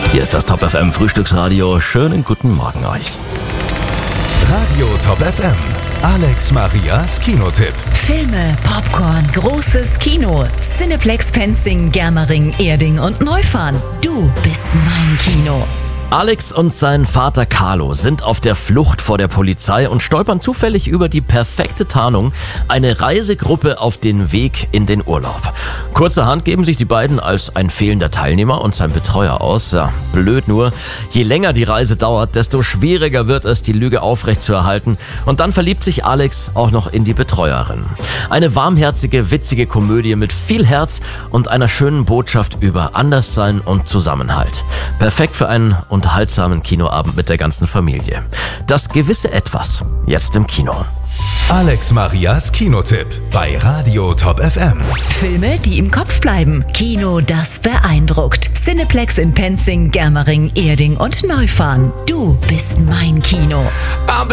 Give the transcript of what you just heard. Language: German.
Hier ist das Top FM Frühstücksradio. Schönen guten Morgen euch. Radio Top FM. Alex Marias Kinotipp. Filme, Popcorn, großes Kino. Cineplex Penzing, Germering, Erding und Neufahren. Du bist mein Kino. Alex und sein Vater Carlo sind auf der Flucht vor der Polizei und stolpern zufällig über die perfekte Tarnung, eine Reisegruppe auf den Weg in den Urlaub. Kurzerhand geben sich die beiden als ein fehlender Teilnehmer und sein Betreuer aus. Ja, blöd nur, je länger die Reise dauert, desto schwieriger wird es, die Lüge aufrechtzuerhalten. Und dann verliebt sich Alex auch noch in die Betreuerin. Eine warmherzige, witzige Komödie mit viel Herz und einer schönen Botschaft über Anderssein und Zusammenhalt. Perfekt für einen unterhaltsamen Kinoabend mit der ganzen Familie. Das gewisse Etwas, jetzt im Kino. Alex Marias Kinotipp bei Radio Top FM. Filme, die im Kopf bleiben. Kino, das beeindruckt. Cineplex in Penzing, Germering, Erding und Neufahren. Du bist mein Kino.